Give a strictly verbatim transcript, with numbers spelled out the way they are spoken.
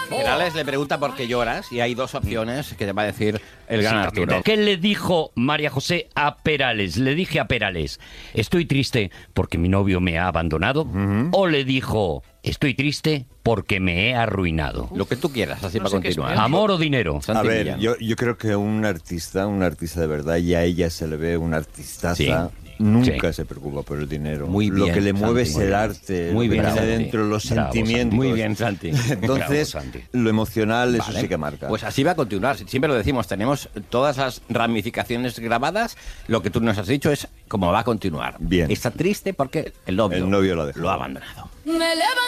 Perales le pregunta por qué lloras y hay dos opciones que te va a decir el gran Sí, Arturo. ¿qué le dijo María José a Perales? Le dije a Perales, estoy triste porque mi novio me ha abandonado. Uh-huh. O le dijo, estoy triste porque me he arruinado. Lo que tú quieras, así No para sé qué es continuar. peor. ¿Amor o dinero? Santi A ver, Millán. yo, yo creo que un artista, un artista de verdad, y a ella se le ve una artistaza, Sí. nunca Sí. se preocupa por el dinero. Muy Lo bien, que le mueve Santi, es muy el bien. arte, Muy lo que bien, tiene Santi. dentro, los Bravo, sentimientos. Muy bien, Santi. Entonces, Bravo, Santi. lo emocional, eso Vale. sí que marca. Pues así va a continuar. Siempre lo decimos, tenemos todas las ramificaciones grabadas. Lo que tú nos has dicho es cómo va a continuar. Bien. Está triste porque el novio, El novio lo ha dejado. lo ha abandonado. Me levanto